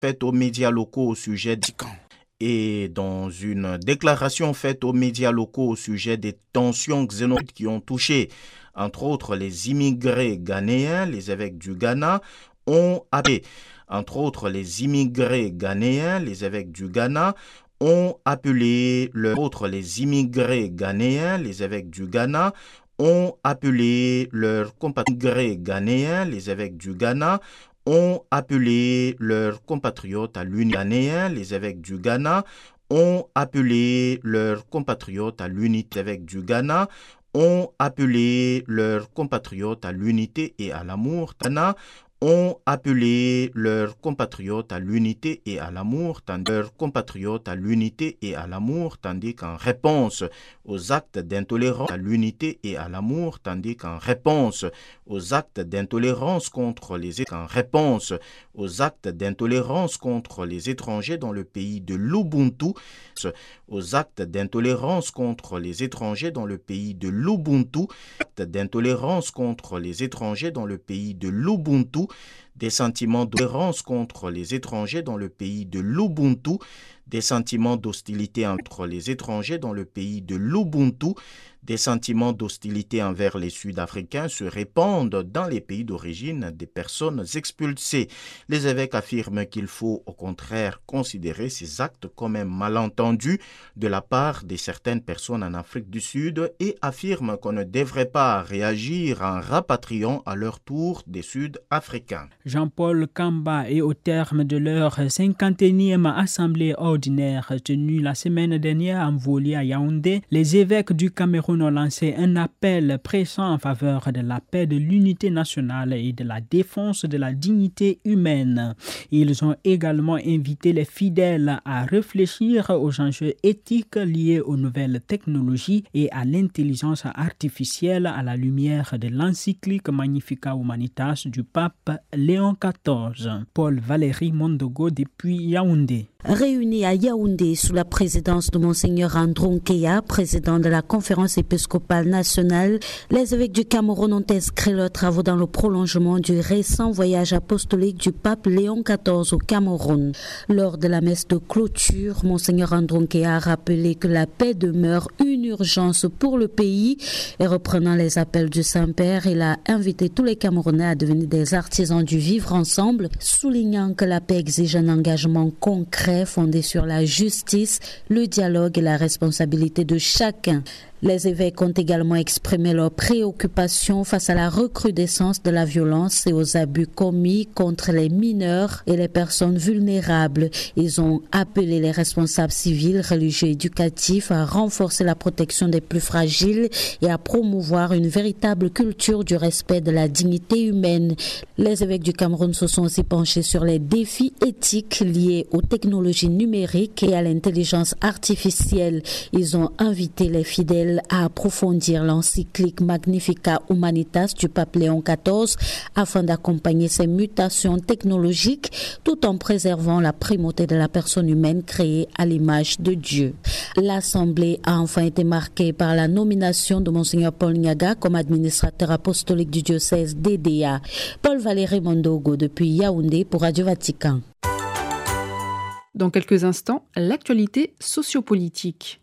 faite aux médias locaux au sujet du camp. Et dans une déclaration faite aux médias locaux au sujet des tensions xénophobiques qui ont touché, entre autres, les immigrés ghanéens, les évêques du Ghana ont appelé, entre autres, les immigrés ghanéens, les évêques du Ghana ont appelé, les immigrés ghanéens, les évêques du Ghana ont appelé leurs compatriotes ghanéens, les évêques du Ghana ont appelé leurs compatriotes à l'unité ghanéen, les évêques du Ghana ont appelé leurs compatriotes à l'unité, les évêques du Ghana ont appelé leurs compatriotes à l'unité et à l'amour. Ghana ont appelé leurs compatriotes à l'unité et à l'amour, tandis qu'en réponse aux actes d'intolérance à l'unité et à l'amour, tandis qu'en réponse aux actes d'intolérance contre les étrangers dans le pays de l'Ubuntu, aux actes d'intolérance contre les étrangers dans le pays de l'Ubuntu, des sentiments de tolérance contre les étrangers dans le pays de l'Ubuntu, des sentiments d'hostilité entre les étrangers dans le pays de l'Ubuntu, des sentiments d'hostilité envers les Sud-Africains se répandent dans les pays d'origine des personnes expulsées. Les évêques affirment qu'il faut au contraire considérer ces actes comme un malentendu de la part de certaines personnes en Afrique du Sud et affirment qu'on ne devrait pas réagir en rapatriant à leur tour des Sud-Africains. Jean-Paul Kamba est au terme de leur 51e assemblée ordinaire tenue la semaine dernière en Volée à Yaoundé. Les évêques du Cameroun ont lancé un appel pressant en faveur de la paix, de l'unité nationale et de la défense de la dignité humaine. Ils ont également invité les fidèles à réfléchir aux enjeux éthiques liés aux nouvelles technologies et à l'intelligence artificielle à la lumière de l'encyclique Magnificat Humanitas du pape Léon XIV. Paul Valéry Mondogo depuis Yaoundé. Réunis à Yaoundé sous la présidence de Monseigneur Andron Keya, président de la conférence épiscopale nationale, les évêques du Cameroun ont inscrit leurs travaux dans le prolongement du récent voyage apostolique du pape Léon XIV au Cameroun. Lors de la messe de clôture, Monseigneur Andron Keya a rappelé que la paix demeure une urgence pour le pays et reprenant les appels du Saint-Père, il a invité tous les Camerounais à devenir des artisans du vivre ensemble, soulignant que la paix exige un engagement concret fondé sur la justice, le dialogue et la responsabilité de chacun. Les évêques ont également exprimé leurs préoccupations face à la recrudescence de la violence et aux abus commis contre les mineurs et les personnes vulnérables. Ils ont appelé les responsables civils, religieux et éducatifs à renforcer la protection des plus fragiles et à promouvoir une véritable culture du respect de la dignité humaine. Les évêques du Cameroun se sont aussi penchés sur les défis éthiques liés aux technologies numériques et à l'intelligence artificielle. Ils ont invité les fidèles à approfondir l'encyclique Magnificat Humanitas du pape Léon XIV afin d'accompagner ces mutations technologiques tout en préservant la primauté de la personne humaine créée à l'image de Dieu. L'assemblée a enfin été marquée par la nomination de Monseigneur Paul Nyaga comme administrateur apostolique du diocèse d'Edea. Paul Valéry Mondogo depuis Yaoundé pour Radio Vatican. Dans quelques instants, l'actualité sociopolitique.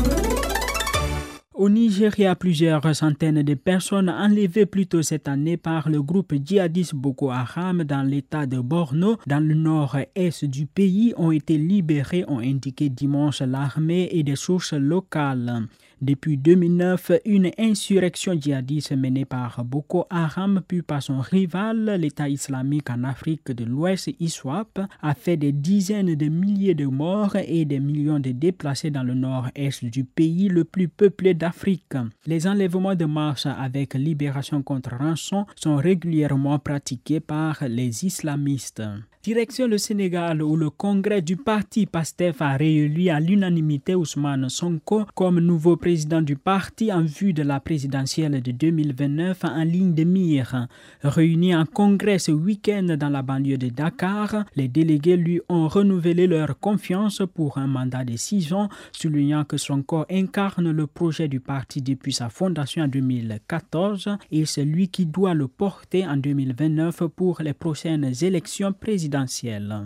Au Nigeria, plusieurs centaines de personnes enlevées plus tôt cette année par le groupe djihadiste Boko Haram dans l'état de Borno, dans le nord-est du pays, ont été libérées, ont indiqué dimanche l'armée et des sources locales. Depuis 2009, une insurrection djihadiste menée par Boko Haram puis par son rival, l'État islamique en Afrique de l'Ouest, ISWAP, a fait des dizaines de milliers de morts et des millions de déplacés dans le nord-est du pays le plus peuplé d'Afrique. Les enlèvements de masse avec libération contre rançon sont régulièrement pratiqués par les islamistes. Direction le Sénégal où le congrès du parti PASTEF a réélu à l'unanimité Ousmane Sonko comme nouveau président du parti en vue de la présidentielle de 2029 en ligne de mire. Réunis en congrès ce week-end dans la banlieue de Dakar, les délégués lui ont renouvelé leur confiance pour un mandat de 6 ans, soulignant que Sonko incarne le projet du parti depuis sa fondation en 2014 et c'est lui qui doit le porter en 2029 pour les prochaines élections présidentielles.